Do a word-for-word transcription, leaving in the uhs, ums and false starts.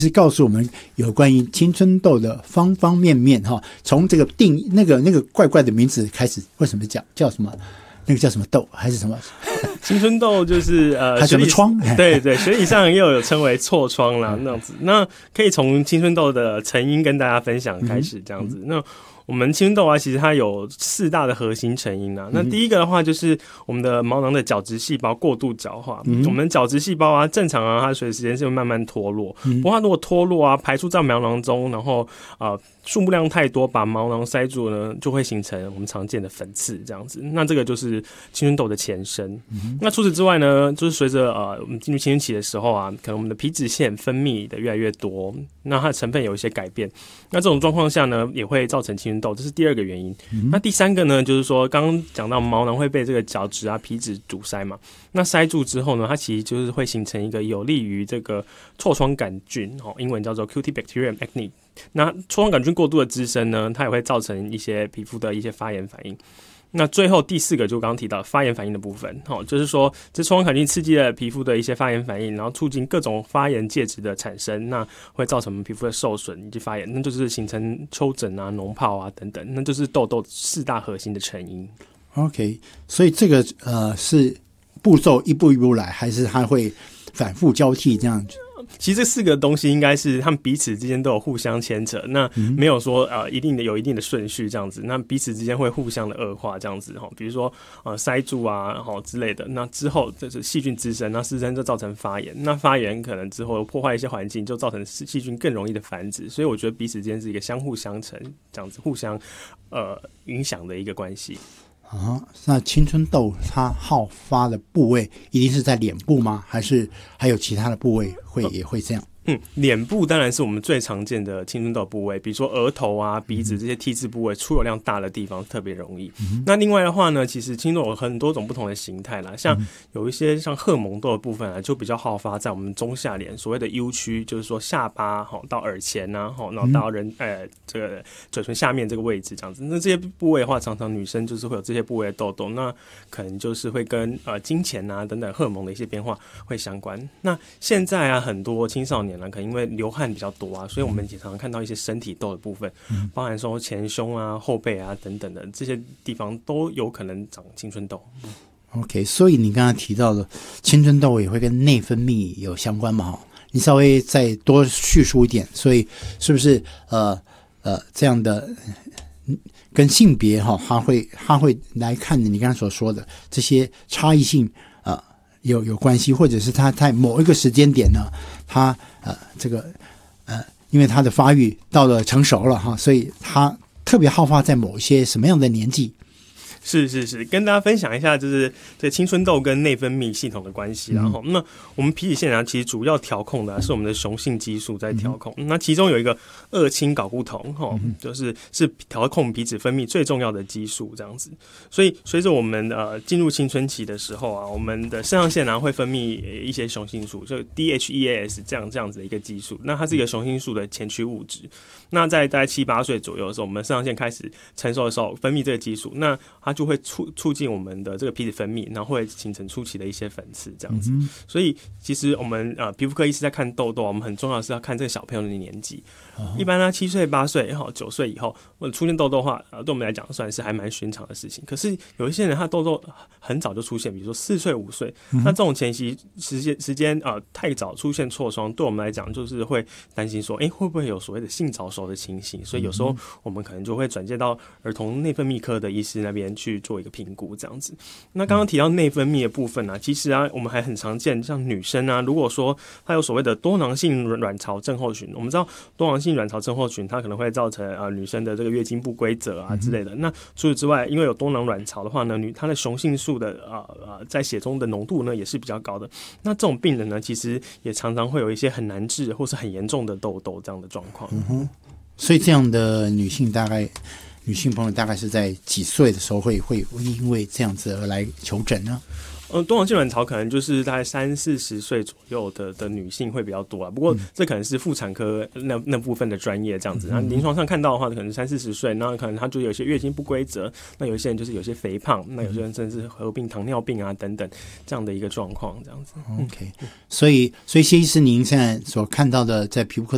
是告诉我们有关于青春痘的方方面面哈。从这个定那个那个怪怪的名字开始，为什么讲叫什么？那个叫什么痘还是什么？ 青春痘就是呃， 还什么疮？ 对对，学理上又有称为痤疮啦，那样子。那可以从青春痘的成因跟大家分享开始，这样子。嗯、那我们青春痘啊，其实它有四大的核心成因啊。那第一个的话，就是我们的毛囊的角质细胞过度角化。嗯、我们角质细胞啊，正常啊，它随着时间是会慢慢脱落。嗯、不过它如果脱落啊，排出在毛囊中，然后啊。呃数目量太多，把毛囊塞住呢，就会形成我们常见的粉刺这样子。那这个就是青春痘的前身。嗯、那除此之外呢，就是随着呃我们进入青春期的时候啊，可能我们的皮脂腺分泌的越来越多，那它的成分有一些改变。那这种状况下呢，也会造成青春痘，这是第二个原因。嗯、那第三个呢，就是说刚刚讲到毛囊会被这个角质啊、皮脂堵塞嘛，那塞住之后呢，它其实就是会形成一个有利于这个痤疮杆菌，哦，英文叫做 Cutibacterium acne。那痤疮杆菌过度的滋生呢，它也会造成一些皮肤的一些发炎反应。那最后第四个就刚刚提到发炎反应的部分，哦，就是说这痤疮杆菌刺激了皮肤的一些发炎反应，然后促进各种发炎介质的产生，那会造成我们皮肤的受损以及发炎，那就是形成丘疹啊、脓疱啊等等，那就是痘痘四大核心的成因。 OK， 所以这个呃是步骤一步一步来，还是它会反复交替这样子？ 其实这四个东西应该是他们彼此之间都有互相牵扯，那没有说呃一定的有一定的顺序这样子，那彼此之间会互相的恶化这样子哈，比如说呃塞住啊哈之类的，那之后就是细菌滋生，那滋生就造成发炎，那发炎可能之后破坏一些环境，就造成细菌更容易的繁殖，所以我觉得彼此之间是一个相互相成这样子，互相呃影响的一个关系。 啊，那青春痘它好发的部位一定是在脸部吗？还是还有其他的部位会也会这样？ 嗯，脸部当然是我们最常见的青春痘部位，比如说额头啊、鼻子这些 T 字部位出油量大的地方特别容易。嗯、那另外的话呢，其实青春痘有很多种不同的形态啦，像有一些像荷蒙痘的部分啊，就比较好发在我们中下脸所谓的 U 区，就是说下巴到耳前啊，然后到人呃这个嘴唇下面这个位置这样子。那这些部位的话，常常女生就是会有这些部位的痘痘，那可能就是会跟呃经前啊等等荷蒙的一些变化会相关。那现在啊，很多青少年可能因为流汗比较多啊，所以我们也常常看到一些身体痘的部分，嗯、包含说前胸啊、后背啊等等的这些地方都有可能长青春痘。 OK， 所以你刚刚提到的青春痘也会跟内分泌有相关嘛？你稍微再多叙述一点，所以是不是呃呃这样的跟性别哈，它会它会来看你刚刚所说的这些差异性啊？呃有有关系，或者是他在某一个时间点呢，他呃这个呃，因为他的发育到了成熟了哈，所以他特别好发在某一些什么样的年纪？ 是是是，跟大家分享一下，就是这个青春痘跟内分泌系统的关系。然后、嗯，那我们皮脂腺啊，其实主要调控的、啊、是我们的雄性激素在调控。嗯、那其中有一个二氢睾固酮，哈、嗯，就是是调控皮脂分泌最重要的激素，这样子。所以随着我们呃进入青春期的时候啊，我们的肾上腺啊会分泌一些雄性素，就 D H E A S 这样这样子的一个激素。那它是一个雄性素的前驱物质。那在大概七八岁左右的时候，我们肾上腺开始成熟的时候，分泌这个激素，那它就会促促进我们的这个皮脂分泌，然后会形成初期的一些粉刺这样子。嗯、所以其实我们呃皮肤科医师在看痘痘，我们很重要的是要看这个小朋友的年纪。哦、一般呢，七岁、八岁、哈九岁以后，或者出现痘痘的话，呃，对我们来讲算是还蛮寻常的事情。可是有一些人他痘痘很早就出现，比如说四岁、五岁，嗯、那这种前期时间时间呃太早出现痤疮，对我们来讲就是会担心说，哎，会不会有所谓的性早熟的情形？所以有时候我们可能就会转介到儿童内分泌科的医师那边去做一个评估，这样子。那刚刚提到内分泌的部分啊，其实啊，我们还很常见，像女生啊，如果说她有所谓的多囊性卵巢症候群，我们知道多囊性卵巢症候群，它可能会造成啊、呃、女生的这个月经不规则啊之类的。嗯、那除此之外，因为有多囊卵巢的话呢，女她的雄性素的啊呃、呃、在血中的浓度呢也是比较高的。那这种病人呢，其实也常常会有一些很难治或是很严重的痘痘这样的状况。 嗯哼，所以这样的女性大概。女性朋友大概是在几岁的时候会会因为这样子而来求诊呢？ 嗯，多囊性卵巢可能就是大概三四十岁左右的的女性会比较多啊。不过这可能是妇产科那那部分的专业这样子。那临床上看到的话，可能三四十岁，那可能她就有些月经不规则，那有些人就是有些肥胖，那有些人甚至合并糖尿病啊等等这样的一个状况这样子。 OK， 所以所以谢医师您现在所看到的在皮肤科